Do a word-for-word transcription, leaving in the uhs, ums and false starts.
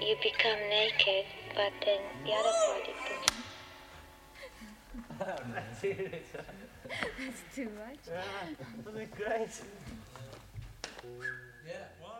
you become naked, but then the other party puts. That's it. That's too much. Yeah, wasn't it great? Yeah, one.